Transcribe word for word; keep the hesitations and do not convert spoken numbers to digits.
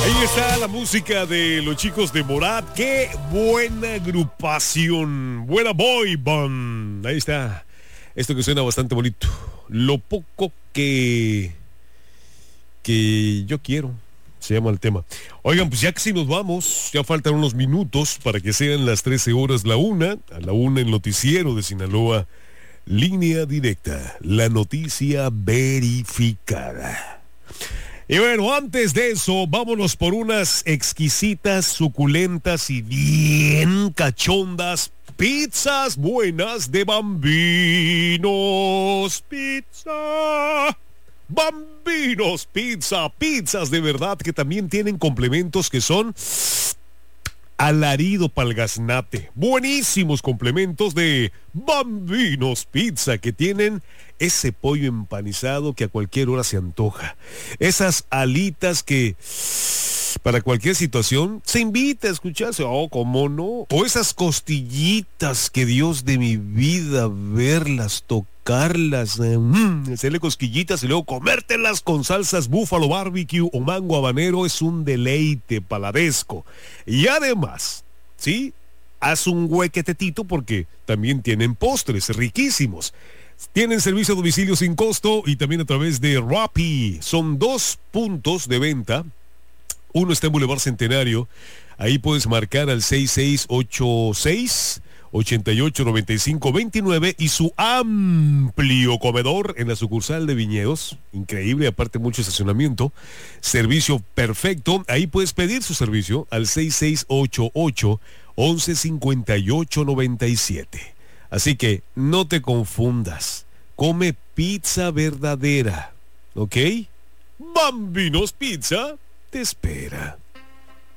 Ahí está la música de los chicos de Morat. Qué buena agrupación, buena boy band. Ahí está, esto que suena bastante bonito. Lo poco que que yo quiero, se llama el tema. Oigan, pues ya que si nos vamos, ya faltan unos minutos para que sean las trece horas la una, a la una el noticiero de Sinaloa, línea directa, la noticia verificada. Y bueno, antes de eso, vámonos por unas exquisitas, suculentas y bien cachondas pizzas buenas de Bambinos Pizza. Bambinos Pizza, pizzas de verdad que también tienen complementos que son alarido pa'l gaznate. Buenísimos complementos de Bambinos Pizza que tienen ese pollo empanizado que a cualquier hora se antoja. Esas alitas que para cualquier situación se invita a escucharse, oh, cómo no. O esas costillitas que Dios de mi vida, verlas, tocarlas, eh, mm, hacerle cosquillitas y luego comértelas con salsas búfalo barbecue o mango habanero es un deleite paladesco. Y además, ¿sí? Haz un huequetetito porque también tienen postres riquísimos. Tienen servicio a domicilio sin costo y también a través de Rappi. Son dos puntos de venta. Uno está en Boulevard Centenario. Ahí puedes marcar al seis seis ocho seis, ocho ocho nueve cinco dos nueve y su amplio comedor en la sucursal de Viñedos. Increíble, aparte mucho estacionamiento. Servicio perfecto. Ahí puedes pedir su servicio al seis seis ocho ocho, once cincuenta y ocho noventa y siete. Así que no te confundas. Come pizza verdadera. ¿Ok? Bambinos Pizza te espera.